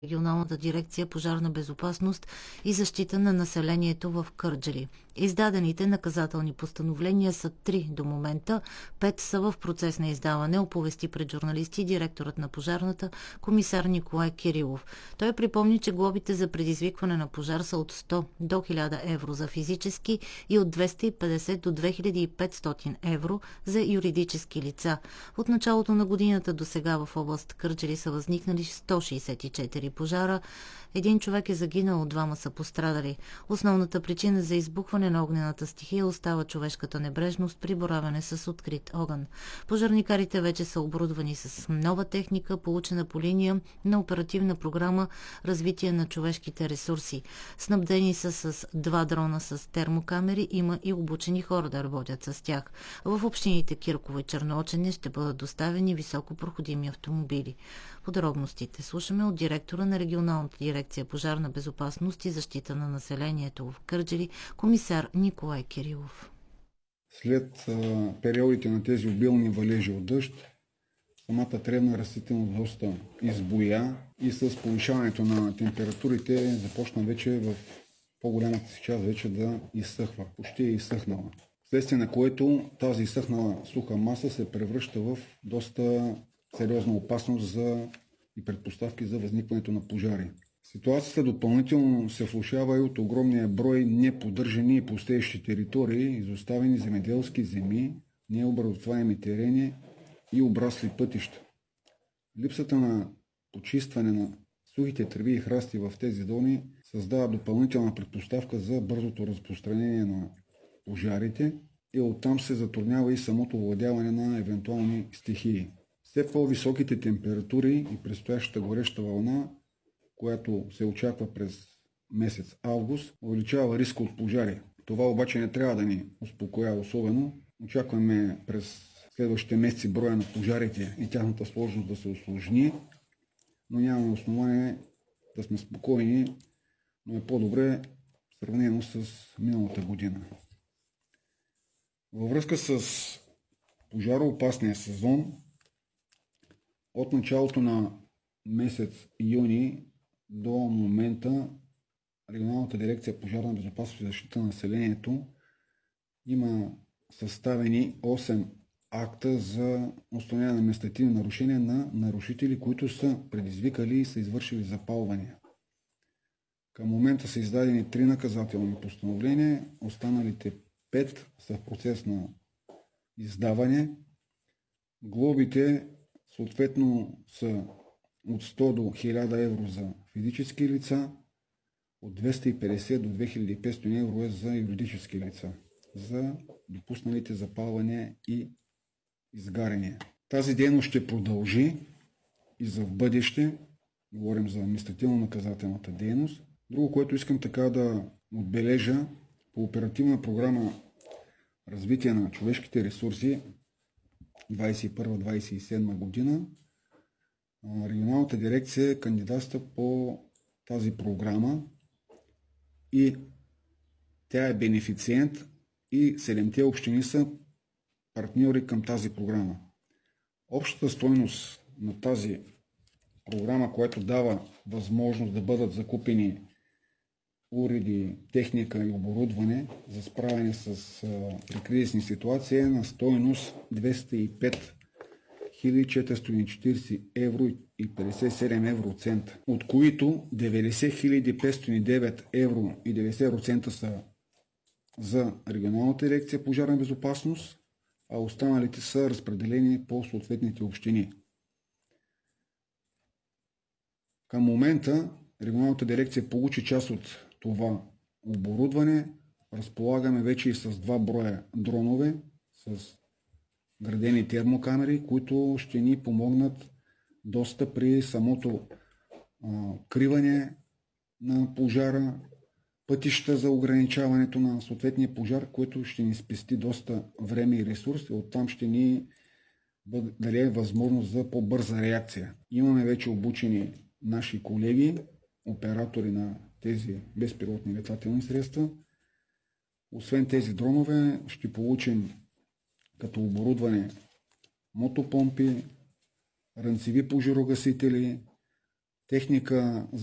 Регионалната дирекция пожарна безопасност и защита на населението в Кърджали. Издадените наказателни постановления са 3 до момента, 5 са в процес на издаване, оповести пред журналисти директорът на пожарната, комисар Николай Кирилов. Той припомни, че глобите за предизвикване на пожар са от 100 до 1000 евро за физически и от 250 до 2500 евро за юридически лица. От началото на годината до сега в област Кърджали са възникнали 164 пожара. Един човек е загинал, 2 са пострадали. Основната причина за избухване на огнената стихия остава човешката небрежност при боравене с открит огън. Пожарникарите вече са оборудвани с нова техника, получена по линия на оперативна програма Развитие на човешките ресурси. Снабдени са с 2 дрона с термокамери, има и обучени хора да работят с тях. В общините Кирково и Черноочене ще бъдат доставени високопроходими автомобили. Подробностите слушаме от директора на Регионалната дирекция пожарна безопасност и защита на населението в Кърджали, комисар Николай Кирилов. След периодите на тези обилни валежи от дъжд, самата тревна растителност доста избоя и с повишаването на температурите започна вече в по-голямата си част вече да изсъхва. Почти е изсъхнала. Вследствие на което тази изсъхнала суха маса се превръща в доста сериозна опасност и предпоставки за възникването на пожари. Ситуацията допълнително се влошава и от огромния брой неподдържани и пустеещи територии, изоставени земеделски земи, необработваеми терени и обрасли пътища. Липсата на почистване на сухите треви и храсти в тези зони създава допълнителна предпоставка за бързото разпространение на пожарите и оттам се затруднява и самото овладяване на евентуални стихии. Все по-високите температури и предстоящата гореща вълна, която се очаква през месец август, увеличава риска от пожари. Това обаче не трябва да ни успокоява особено. Очакваме през следващите месеци броя на пожарите и тяхната сложност да се усложни, но нямаме основание да сме спокойни, но е по-добре сравнено с миналата година. Във връзка с пожароопасния сезон, от началото на месец юни до момента Регионалната дирекция пожарна безопасност и защита на населението има съставени 8 акта за установяване на административни нарушения на нарушители, които са предизвикали и са извършили запалвания. Към момента са издадени 3 наказателни постановления, останалите 5 са в процес на издаване. Глобите съответно са от 100 до 1000 евро за физически лица, от 250 до 2500 евро е за юридически лица, за допусналите запалвания и изгаряния. Тази дейност ще продължи и за в бъдеще. Говорим за административно-наказателната дейност. Друго, което искам така да отбележа, по оперативна програма Развитие на човешките ресурси 2021-2027 година, Регионалната дирекция кандидатства по тази програма и тя е бенефициент и 7-те общини са партньори към тази програма. Общата стойност на тази програма, която дава възможност да бъдат закупени уреди, техника и оборудване за справяне при кризисни ситуации е на стойност 205 440 евро и 57 евроцента, от които 90 509 евро и 90 са за Регионалната дирекция пожарна безопасност, а останалите са разпределени по съответните общини. Към момента Регионалната дирекция получи част от това оборудване. Разполагаме вече и с 2 броя дронове с градени термокамери, които ще ни помогнат доста при самото криване на пожара, пътища за ограничаването на съответния пожар, което ще ни спести доста време и ресурс и оттам ще ни даде възможност за по-бърза реакция. Имаме вече обучени наши колеги, оператори на тези безпилотни летателни средства. Освен тези дронове ще получим като оборудване мотопомпи, ранцеви пожарогасители, техника